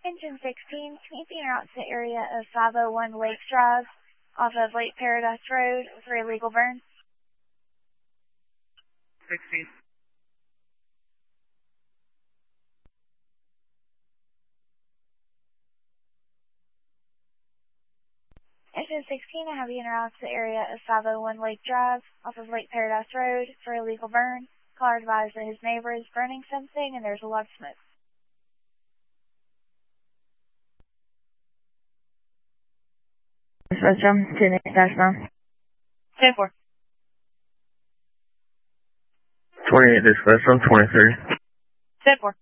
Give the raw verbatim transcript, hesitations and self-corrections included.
Engine sixteen, can you be in route to the area of five oh one Lakes Drive off of Lake Paradise Road for a legal burn? sixteen. Engine sixteen, I have you in route to the area of five oh one Lake Drive off of Lake Paradise Road for a legal burn. Caller advised that his neighbor is burning something and there's a lot of smoke. Spectrum, two eight dash nine. ten four. twenty-eight, this Spectrum, twenty-three. ten four.